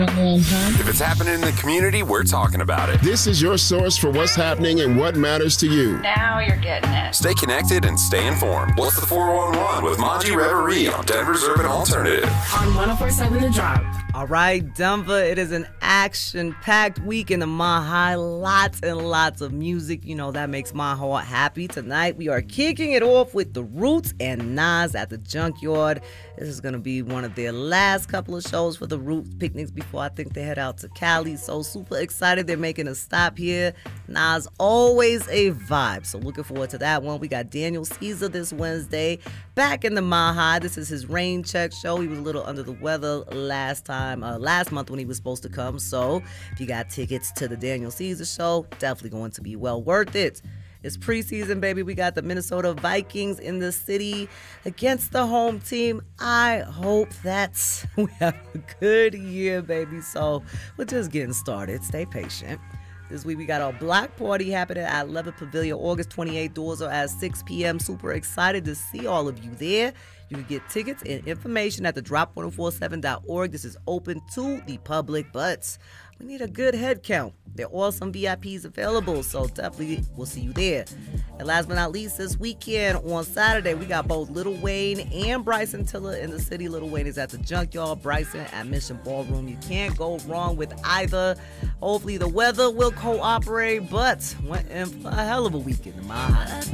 If it's happening in the community, we're talking about it. This is your source for what's happening and what matters to you. Now you're getting it. Stay connected and stay informed. What's the 411 with Manji Reverie on Denver's Urban Alternative? On 104.7 The Drop. All right, Denver, it is an action-packed week in the Mile High. Lots and lots of music. You know, that makes my heart happy. Tonight, we are kicking it off with The Roots and Nas at the Junkyard. This is going to be one of their last couple of shows for The Roots picnics before I think they head out to Cali. So super excited they're making a stop here. Nas, always a vibe. So looking forward to that one. We got Daniel Caesar this Wednesday back in the Mile High. This is his rain check show. He was a little under the weather last month when he was supposed to come. So if you got tickets to the Daniel Caesar show, definitely going to be well worth it. It's preseason, baby. We got the Minnesota Vikings in the city against the home team. I hope that we have a good year, baby. So we're just getting started. Stay patient. This week we got our block party happening at Levitt Pavilion, August 28th. Doors are at 6 p.m. Super excited to see all of you there. You can get tickets and information at thedrop1047.org. This is open to the public, but we need a good head count. There are some VIPs available, so definitely we'll see you there. And last but not least, this weekend on Saturday, we got both Lil Wayne and Bryson Tiller in the city. Lil Wayne is at the Junkyard, Bryson at Mission Ballroom. You can't go wrong with either. Hopefully the weather will cooperate, but we're in for a hell of a weekend in my eyes.